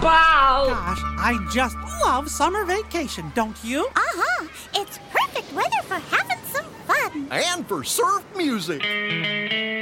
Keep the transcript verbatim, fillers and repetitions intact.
ball! Gosh, I just love summer vacation, don't you? Uh-huh. It's perfect weather for having some fun. And for surf music.